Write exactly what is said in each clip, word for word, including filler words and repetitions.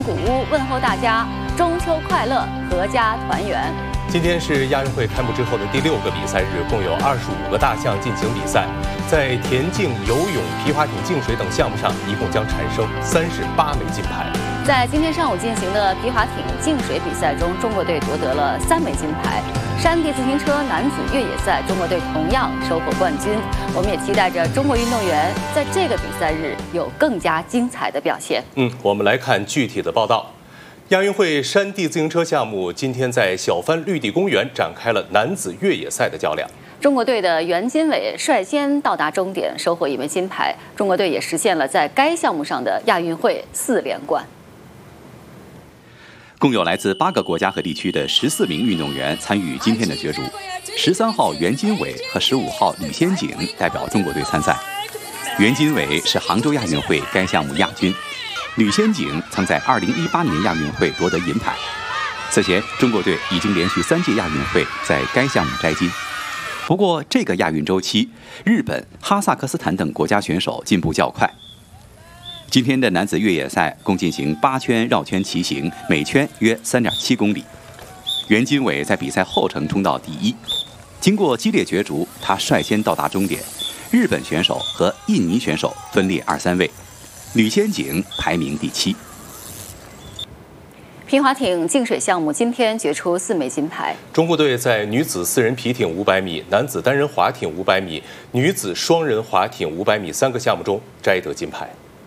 古屋问候大家，中秋快乐，阖家团圆。 今天是亚运会开幕之后的第六个比赛日，共有二十五个大项进行比赛。在田径、游泳、皮划艇、净水等项目上，一共将产生三十八枚金牌。 在今天上午进行的皮划艇净水比赛中，中国队夺得了三枚金牌。山地自行车男子越野赛，中国队同样收获冠军。我们也期待着中国运动员在这个比赛日有更加精彩的表现。 嗯，我们来看具体的报道。亚运会山地自行车项目今天在小帆绿地公园展开了男子越野赛的较量。 中国队的袁金伟率先到达终点，收获一枚金牌。中国队也实现了在该项目上的亚运会四连冠。 共有来自八个国家和地区的十四名运动员参与今天的角逐。十三号袁金伟和十五号吕先景代表中国队参赛。袁金伟是杭州亚运会该项目亚军。吕先景曾在二零一八年亚运会夺得银牌。此前，中国队已经连续三届亚运会在该项目摘金。不过，这个亚运周期，日本、哈萨克斯坦等国家选手进步较快。今天的男子越野赛共进行八圈绕圈骑行，每圈约三点七公里。袁金伟在比赛后程冲到第一。经过激烈角逐，他率先到达终点。日本选手和印尼选手分列二三位。吕先景排名第七。 皮划艇净水项目今天决出四枚金牌。 中国队在女子四人皮艇五百米、男子单人划艇五百米、女子双人划艇五百米三个项目中摘得金牌。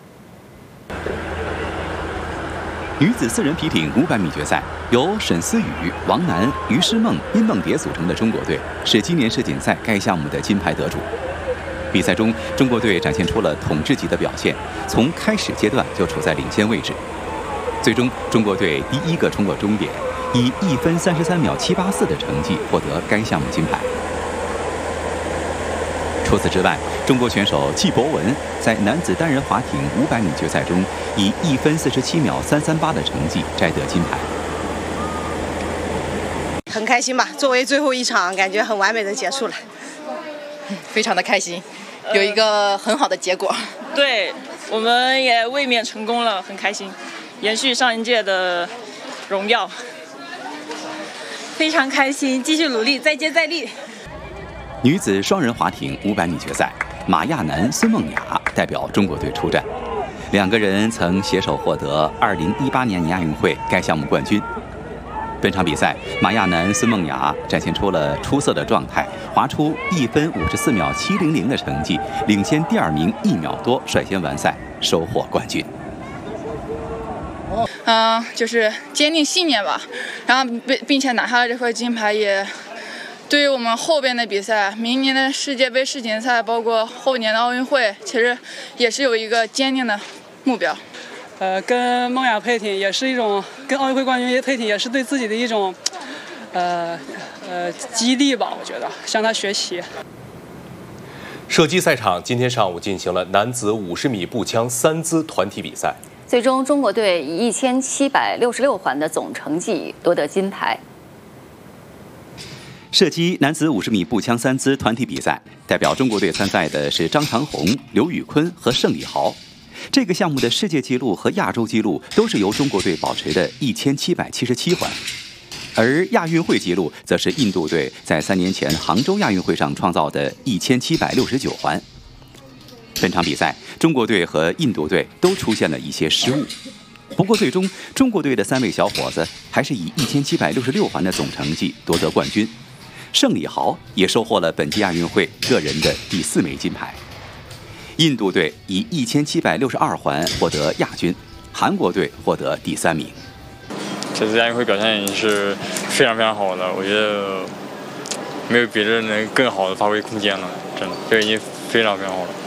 女子四人皮艇五百米决赛，由沈思雨、王楠、于诗梦、殷梦蝶组成的中国队是今年世锦赛该项目的金牌得主。比赛中，中国队展现出了统治级的表现，从开始阶段就处在领先位置。最终，中国队第一个冲过终点，以一分三十三秒七八四的成绩获得该项目金牌。除此之外，中国选手季博文在男子单人划艇五百米决赛中，以一分四十七秒三三八的成绩摘得金牌。 很开心吧，作为最后一场，感觉很完美的结束了， 非常的开心。有一个很好的结果， 对，我们也卫冕成功了，很开心，延续上一届的荣耀， 非常开心，继续努力，再接再厉。 女子双人划艇五百米决赛，马亚楠、孙梦雅代表中国队出战，两个人曾携手获得二零一八年亚运会该项目冠军。本场比赛，马亚楠、孙梦雅展现出了出色的状态，划出一分五十四秒七零零的成绩，领先第二名一秒多，率先完赛，收获冠军。 嗯、呃，就是坚定信念吧，然后并并且拿下了这块金牌，也对于我们后边的比赛，明年的世界杯、世锦赛，包括后年的奥运会，其实也是有一个坚定的目标。 呃，跟梦雅配艇也是一种，跟奥运会冠军配艇也是对自己的一种，呃呃激励吧。我觉得向他学习。 射击赛场今天上午进行了男子五十米步枪三姿团体比赛， 最终中国队以一千七百六十六环的总成绩夺得金牌。 射击男子五十米步枪三姿团体比赛，代表中国队参赛的是张长虹、刘宇坤和盛礼豪。这个项目的世界纪录和亚洲纪录都是由中国队保持的一千七百七十七环，而亚运会纪录则是印度队在三年前杭州亚运会上创造的一千七百六十九环。本场比赛，中国队和印度队都出现了一些失误，不过最终中国队的三位小伙子还是以一千七百六十六环的总成绩夺得冠军。盛礼豪也收获了本届亚运会个人的第四枚金牌。印度队以一千七百六十二环获得亚军，韩国队获得第三名。 这次亚运会表现是非常非常好的，我觉得没有别人能更好的发挥空间了，真的，这已经非常非常好了。